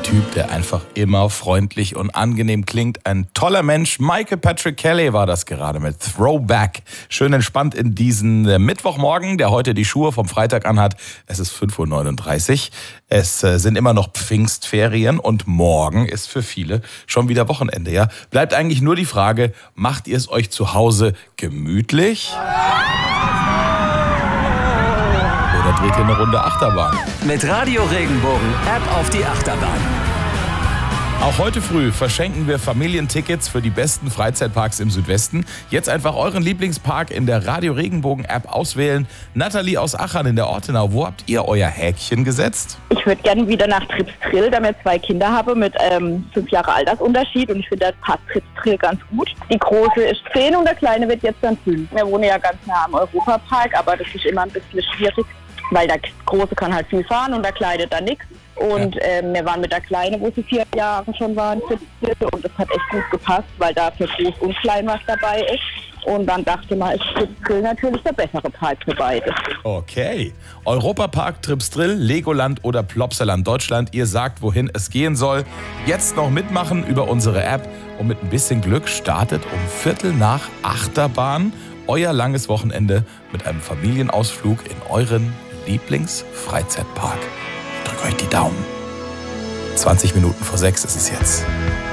Typ, der einfach immer freundlich und angenehm klingt. Ein toller Mensch. Michael Patrick Kelly war das gerade mit Throwback. Schön entspannt in diesen Mittwochmorgen, der heute die Schuhe vom Freitag anhat. Es ist 5:39 Uhr. Es sind immer noch Pfingstferien und morgen ist für viele schon wieder Wochenende. Ja? Bleibt eigentlich nur die Frage, macht ihr es euch zu Hause gemütlich? Oder dreht ihr eine Runde Achterbahn? Mit Radio Regenbogen App auf die Achterbahn. Auch heute früh verschenken wir Familientickets für die besten Freizeitparks im Südwesten. Jetzt einfach euren Lieblingspark in der Radio Regenbogen App auswählen. Nathalie aus Achern in der Ortenau, wo habt ihr euer Häkchen gesetzt? Ich würde gerne wieder nach Tripsdrill, da wir 2 Kinder habe mit 5 Jahre Altersunterschied, und ich finde, das passt Tripsdrill ganz gut. Die Große ist 10 und der Kleine wird jetzt dann 5. Wir wohnen ja ganz nah am Europapark, aber das ist immer ein bisschen schwierig, weil der Große kann halt viel fahren und der Kleine dann nichts. Und wir waren mit der Kleinen, wo sie 4 Jahre schon waren, und das hat echt gut gepasst, weil da für groß und klein was dabei ist. Und dann dachte man, ist Tripsdrill natürlich der bessere Park für beide. Okay. Europapark, Tripsdrill, Legoland oder Plopsaland Deutschland. Ihr sagt, wohin es gehen soll. Jetzt noch mitmachen über unsere App. Und mit ein bisschen Glück startet um 7:45 Achterbahn euer langes Wochenende mit einem Familienausflug in euren Lieblingsfreizeitpark. Drückt euch die Daumen. 20 Minuten vor 6 ist es jetzt.